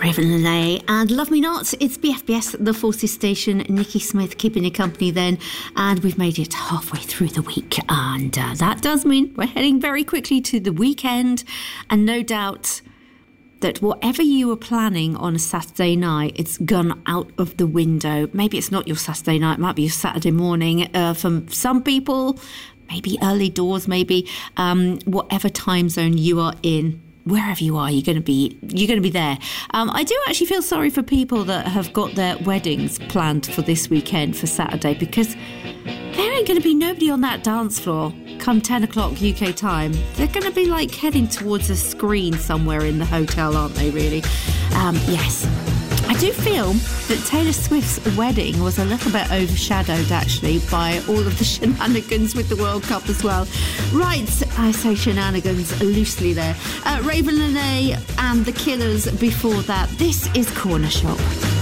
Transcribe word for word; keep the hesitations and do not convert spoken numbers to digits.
Raven Lene and Love Me Not. It's B F B S, the Forces Station. Nikki Smith keeping you company then, and we've made it halfway through the week, and uh, that does mean we're heading very quickly to the weekend, and no doubt that whatever you were planning on a Saturday night, it's gone out of the window. Maybe it's not your Saturday night, it might be your Saturday morning. Uh, for some people, maybe early doors, maybe um, whatever time zone you are in. Wherever you are, you're going to be you're going to be there. Um, I do actually feel sorry for people that have got their weddings planned for this weekend, for Saturday, because there ain't going to be nobody on that dance floor come ten o'clock U K time. They're going to be like heading towards a screen somewhere in the hotel, aren't they, really? Um, yes. I do feel that Taylor Swift's wedding was a little bit overshadowed, actually, by all of the shenanigans with the World Cup as well. Right, I say shenanigans loosely there. Uh, Raven Lene and The Killers before that. This is Corner Shop.